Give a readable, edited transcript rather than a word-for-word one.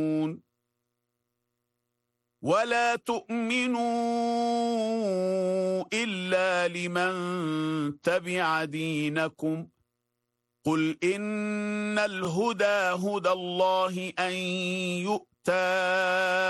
ولا تؤمنوا إلا لمن تبع دينكم قل إن الهدى هدى الله أن يؤتى